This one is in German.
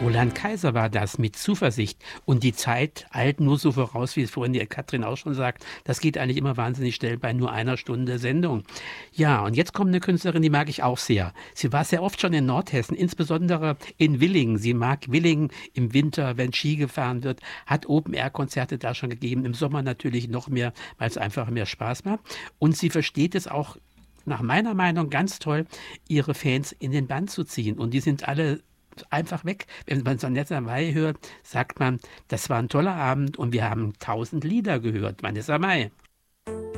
Roland Kaiser war das mit Zuversicht. Und die Zeit eilt nur so voraus, wie es vorhin die Katrin auch schon sagt. Das geht eigentlich immer wahnsinnig schnell bei nur einer Stunde Sendung. Ja, und jetzt kommt eine Künstlerin, die mag ich auch sehr. Sie war sehr oft schon in Nordhessen, insbesondere in Willingen. Sie mag Willingen im Winter, wenn Ski gefahren wird, hat Open-Air-Konzerte da schon gegeben. Im Sommer natürlich noch mehr, weil es einfach mehr Spaß macht. Und sie versteht es auch, nach meiner Meinung, ganz toll, ihre Fans in den Bann zu ziehen. Und die sind alle einfach weg. Wenn man Vanessa Mai hört, sagt man, das war ein toller Abend und wir haben 1000 Lieder gehört. Vanessa Mai.